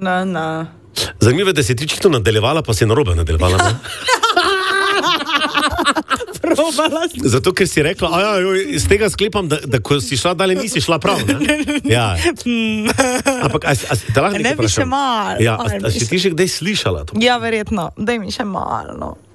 Zanimivo je, da si ti čisto nadaljevala, pa si narobe nadaljevala. Ne? Zato, ker si rekla, iz tega sklepam, da ko si šla dalje, nisi šla prav. Ne? Ja. Ampak, te lahko nekaj Ne bi še malo. Ja, a si ti že kdaj slišala to? Ja, verjetno. Daj mi še malo.